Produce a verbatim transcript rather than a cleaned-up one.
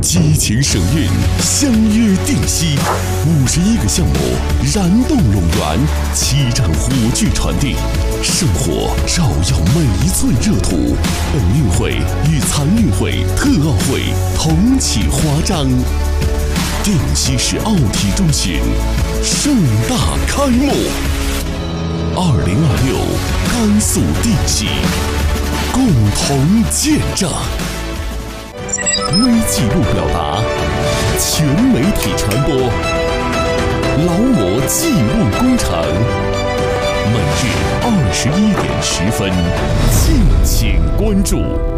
激情省运，相约定西。五十一个项目燃动陇园，七站火炬传递，圣火照耀每一寸热土。本运会与残运会、特奥会同启华章，定西市奥体中心盛大开幕。二零二六，甘肃定西，共同见证。微记录表达，全媒体传播，劳模记录工程。每日二十一点十分，敬请关注。